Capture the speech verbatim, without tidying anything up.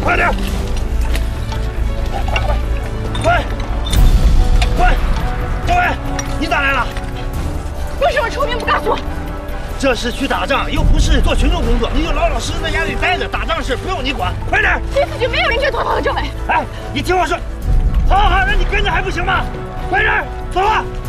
快点！喂喂，各位，你咋来了？ 为什么出名不告诉我？ 这是去打仗，又不是做群众工作，你就老老实实在家里待着。打仗事不用你管，快点！ 这次就没有明确投桃的政委。 哎，你听我说，好好好，那你跟着还不行吗？快点，走吧。